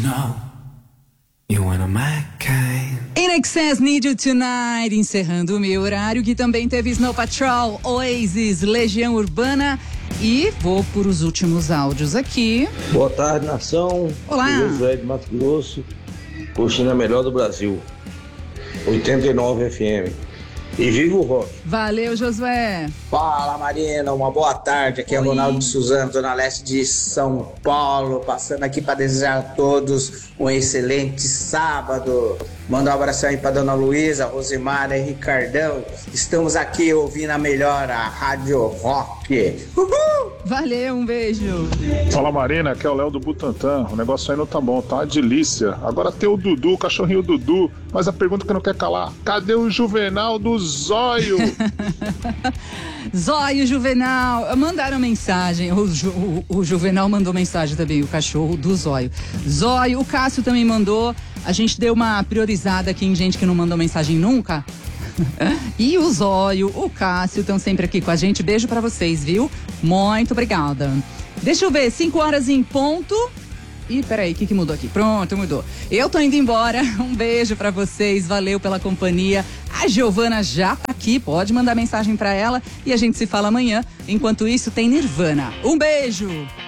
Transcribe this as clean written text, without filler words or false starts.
know you're one of my kind. In Excess, Need You Tonight, encerrando o meu horário, que também teve Snow Patrol, Oasis, Legião Urbana. E vou por os últimos áudios aqui. Boa tarde, nação. Olá. Josué de Mato Grosso, curtindo a melhor do Brasil. 89 FM. E viva o rock. Valeu, Josué. Fala, Marina, uma boa tarde. Aqui é o Ronaldo de Suzano, Zona Leste de São Paulo, passando aqui para desejar a todos um excelente sábado. Manda um abração aí para Dona Luísa, Rosimara e Ricardão. Estamos aqui ouvindo a melhor, a Rádio Rock. Uhul! Valeu, um beijo. Fala, Marina, aqui é o Léo do Butantã. O negócio aí não tá bom, tá uma delícia. Agora tem o Dudu, o cachorrinho Dudu. Mas a pergunta que não quer calar: cadê o Juvenal do Zóio? Zóio, Juvenal. Mandaram mensagem. O Juvenal mandou mensagem também, o cachorro do Zóio. Zóio, o Cássio também mandou. A gente deu uma priorizada aqui em gente que não mandou mensagem nunca. E o Zóio, o Cássio estão sempre aqui com a gente. Beijo pra vocês, viu? Muito obrigada. Deixa eu ver, 5 horas em ponto. Ih, peraí, o que mudou aqui? Pronto, mudou. Eu tô indo embora. Um beijo pra vocês, valeu pela companhia. A Giovana já tá aqui, pode mandar mensagem pra ela e a gente se fala amanhã. Enquanto isso, tem Nirvana. Um beijo!